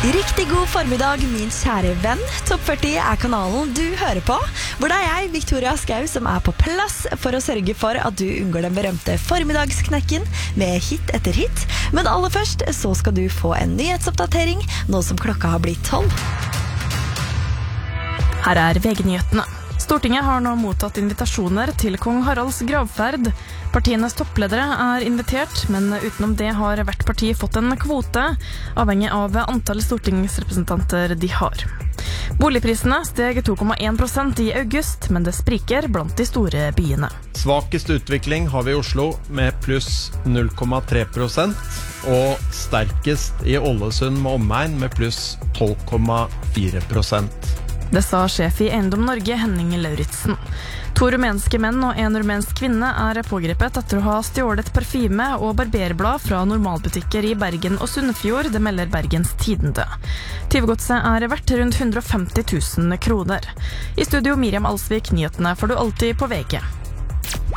Riktig god formiddag, min kjære venn. Topp 40 kanalen du hører på, hvor det jeg, Victoria Skau, som på plass for å sørge for at du unngår den berømte formiddagsknekken med hit etter hit. Men aller først så skal du få en nyhetsoppdatering nå som klokka har blitt 12. Her VG-nyhetene. Stortinget har nå mottatt invitasjoner til kong Haralds gravferd. Partienes toppledere invitert, men utenom det har hvert parti fått en kvote, avhengig av antall stortingsrepresentanter de har. Boligprisene steg 2,1% i august, men det spriker blant de store byene. Svakest utvikling har vi i Oslo med pluss 0,3%, og sterkest i Ålesund med omegn med pluss 12,4%. Det sa sjef i Eiendom Norge, Henning Lauritsen. 2 rumenske menn og 1 rumensk kvinne pågrepet etter å ha stjålet parfyme og barberblad fra normalbutikker i Bergen og Sunnfjord, det melder Bergens Tidende. Tyvegodset verdt rundt 150 000 kroner. I studio Miriam Alsvik, nyhetene får du alltid på VG.